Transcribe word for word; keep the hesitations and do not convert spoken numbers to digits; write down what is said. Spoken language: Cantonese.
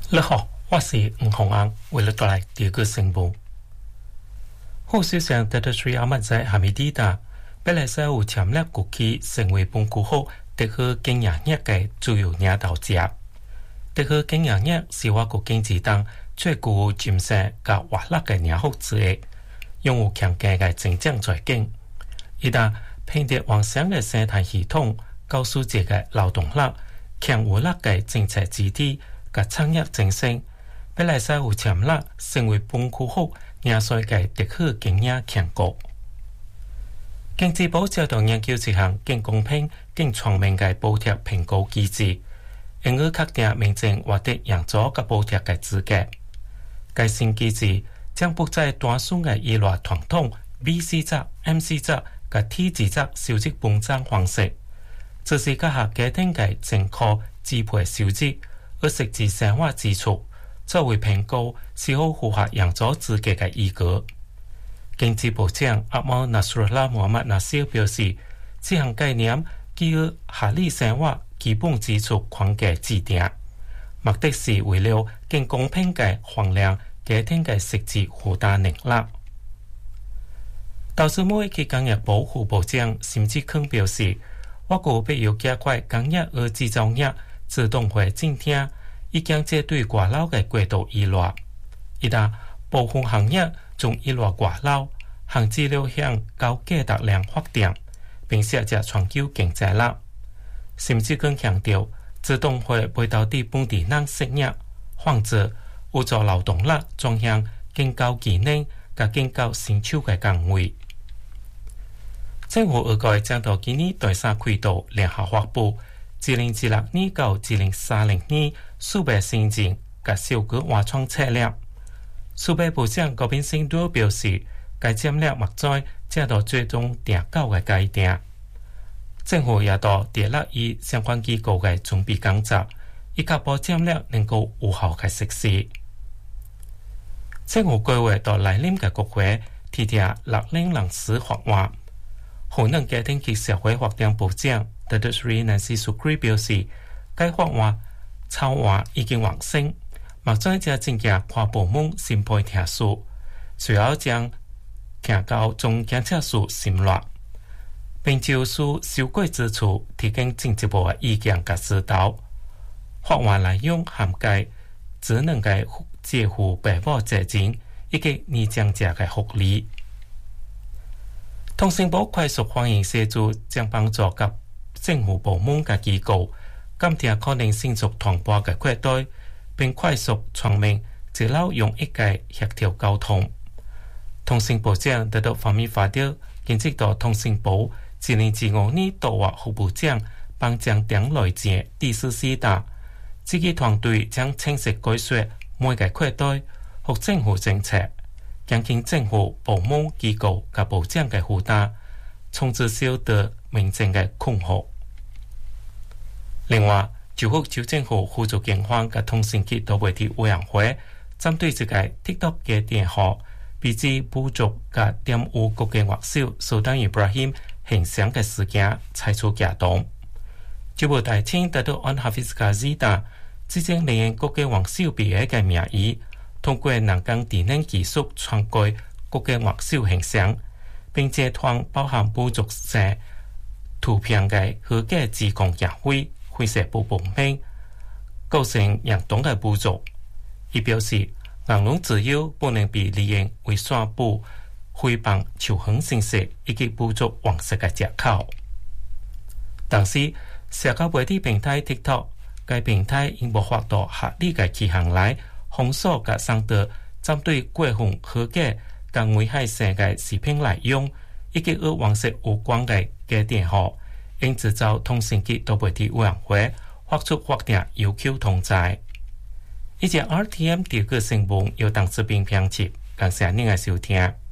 你好，我是吴宏安，为了带来第二个新闻。副首相特德瑞阿曼在哈密地达，本来是有签约国旗成为本区后特许经营业的主要领导者。特许经营业是我国经济当最具有竞争和活力的领域之一，拥有强劲的增长前景。一旦凭借完善的生态系统，高素质的劳动力，强活力的政策支持。甲产业精神，本来是有潜力成为本区后廿岁嘅特许经营强国。经济部接到研究一项更公平、更全面嘅补贴评估机制，因而确定民众获得养助甲补贴嘅资格。该新机制将不再单纯嘅依赖传统 B C 值、M C 值甲 T 字值收入分账方式，这是结合家庭嘅正确支配收入。而实际生活支出作为评估是否符合养助资格的依据。经济部长阿莫纳苏拉穆罕默纳西尔表示，这项概念基于合理生活基本支出框架制定，目的是为了更公平的衡量家庭的实际负担能力。投资贸易及工业部副部长沈志康表示，我国必要加快工业和制造业自动化进厅已经这对外劳的过度依赖，一旦部分行业从依赖外劳，限制了向高价值量发展，并涉及全球经济力。甚至更强调，自动化袂导致本地人失业，反之有助劳动力转向更高技能、甲更高薪酬的岗位。政府预计将到今年第三季度联合发布。二零二六年到二零三零年储备新政及收据换创策略。储备部长高秉胜都表示，该战略目前正到最终定稿的阶段。政府也到伫立于相关机构的准备工作，以确保战略能够有效的实施。政府规划到来临的国会提提六零零四法案。可能家庭及社会发展部长特德瑞南西苏克表示，该法案草案已经完成，目前正正行跨部门审批程序，随后将行到总检察署审阅，并就属收贵之处提供进一步的意见及指导。法案内容涵盖只能该借付父母责任以及年长者的福利。通信部快速欢迎协助，将帮助及政府部门及机构监听可能迅速传播嘅扩大，并快速全面一路用一个协调沟通。通信部长得到方面发表，近日到通信部二零二五年度活副部长帮将顶来自第四四大，这个团队将清晰解说每个扩大和政府政策。减轻政府部门机构及部长的负担，从而小得民众的困惑。另外，就福州政府辅助警方及通信及多媒体委员会针对这个 TikTok 嘅电号被指侮辱及玷污国家元首苏丹伊布拉欣形象嘅事件，采取行动。这部大厅得到安哈菲斯卡兹达，指证利用国家元首被害嘅名义。通过人工智能技术篡改国家元首形象，并且传包含侮辱性图片的虚假指控行为，毁坏不公平，构成严重的侮辱。伊表示，言论自由不能被利用为散布诽谤、仇恨信息以及侮辱王室的借口。但是，社交媒体平台 TikTok 该平台因无法度合理的期限内。封锁及删除针对过分虚假及危害性的视频内容，以及与王室有关的假电号，因此遭通信及多媒体委员会发出法定要求通知。以及 R T M 第二个新闻由邓志斌编辑，感谢您的收听。